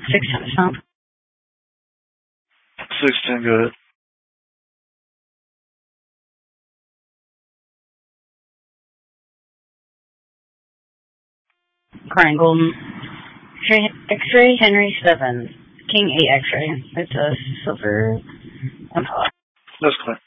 610 sound. 610, go ahead. Triangle. X-ray, Henry 7. King 8 X-ray. It's a silver. That's clear.